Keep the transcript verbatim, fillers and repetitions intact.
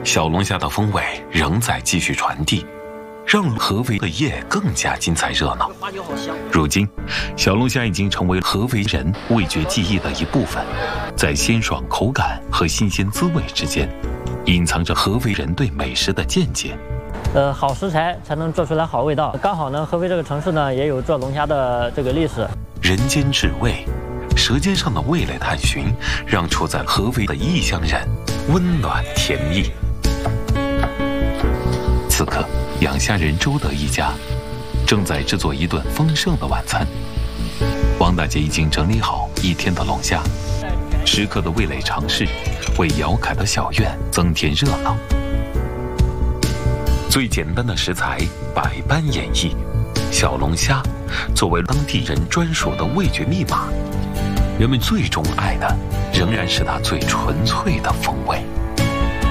小龙虾的风味仍在继续传递，让合肥的夜更加精彩热闹。如今，小龙虾已经成为合肥人味觉记忆的一部分，在鲜爽口感和新鲜滋味之间，隐藏着合肥人对美食的见解。 呃，好食材才能做出来好味道。刚好呢，合肥这个城市呢，也有做龙虾的这个历史。 人间至味，舌尖上的味蕾探寻，让处在合肥的异乡人温暖甜蜜。此刻，养虾人周德一家正在制作一顿丰盛的晚餐。王大姐已经整理好一天的龙虾，时刻的味蕾尝试，为姚凯的小院增添热闹。最简单的食材，百般演绎。小龙虾作为当地人专属的味觉密码，人们最钟爱的仍然是它最纯粹的风味。